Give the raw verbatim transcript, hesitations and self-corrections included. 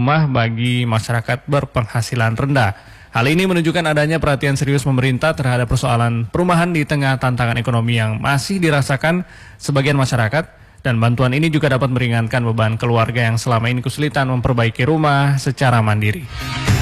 rumah bagi masyarakat berpenghasilan rendah. Hal ini menunjukkan adanya perhatian serius pemerintah terhadap persoalan perumahan di tengah tantangan ekonomi yang masih dirasakan sebagian masyarakat, dan bantuan ini juga dapat meringankan beban keluarga yang selama ini kesulitan memperbaiki rumah secara mandiri.